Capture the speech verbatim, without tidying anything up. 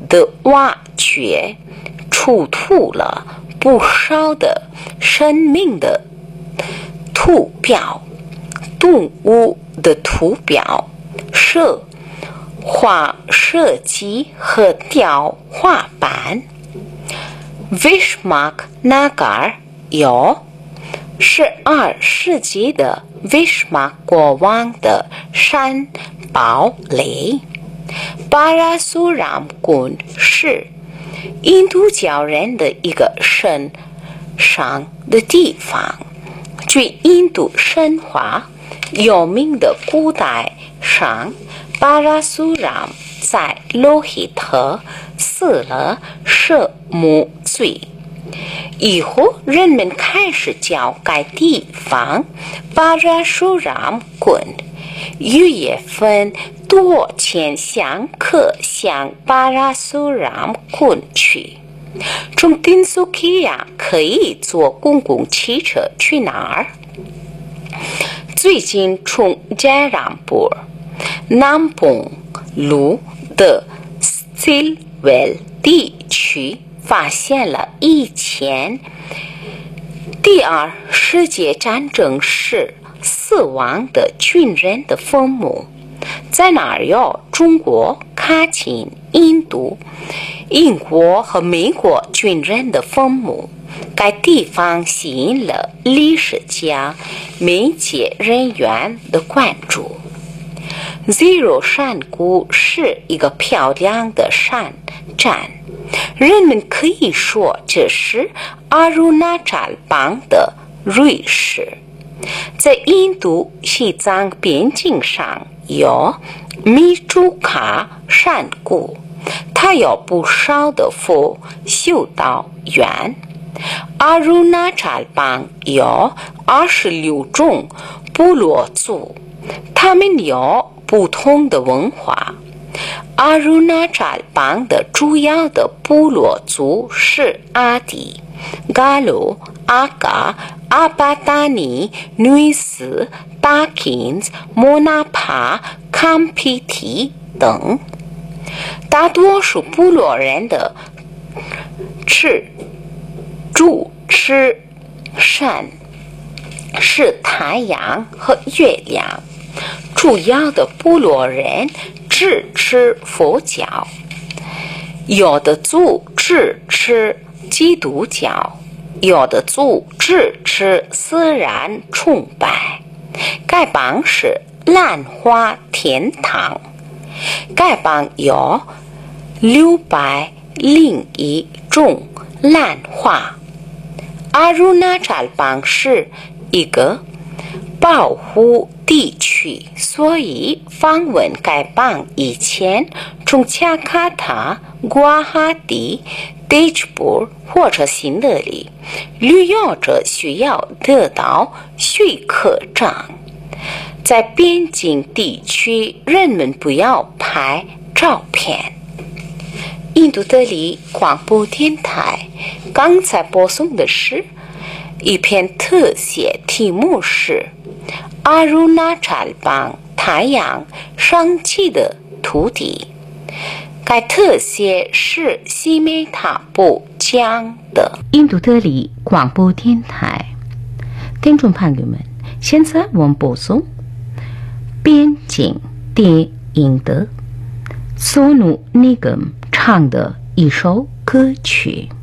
的挖掘，出土了不少的生命的图表、动物的图表、设画设计和雕画板。Vishmak Nagar 有十二世纪的 Vishmak 国王的山堡垒。巴拉苏ram宫是印度教人的一个神上的地方。据印度神话有名的古代上巴拉苏 ram 在罗希特死了蛇木罪以后，人们开始叫该地方巴拉苏 ram 宫。六月份多千香客向巴拉苏 ram 宫去。从丁苏基亚可以坐公共汽车去哪儿？最近从加朗布南崩路的 Stilwell 地区发现了以前第二世界战争时死亡的军人的坟墓。在那儿有中国、卡钦、印度、英国和美国军人的坟墓。该地方吸引了历史家、媒介人员的关注。Zero 山谷是一个漂亮的山站，人们可以说这是阿鲁纳扎邦的瑞士。在印度西藏边境上有米朱卡山谷，它有不少的佛修道院。阿鲁纳扎邦有二十六种部落族，他们有不同的文化。阿鲁纳扎邦的主要的部落族是阿迪、嘎鲁、阿嘎、阿巴达尼、女斯、达金斯、莫纳帕、坎皮提等。大多数部落人的吃主吃神是太阳和月亮，主要的部落人只吃佛教，有的族只吃基督教，有的族只吃自然崇拜。该邦是兰花天堂，该邦有六百零一种兰花。阿鲁纳扎邦是一个保护地区，所以访问该邦以前，从加卡塔、古瓦哈蒂、迪吉布或者新德里，旅游者需要得到许可证。在边境地区，人们不要拍照片。印度德里广播电台刚才播送的是一篇特写，题目是阿鲁纳扎邦太阳升起的土地。该特写是西美塔布讲的。 印度德里广播电台听众朋友们，现在我们播送边境电影的索努尼格姆唱的一首歌曲。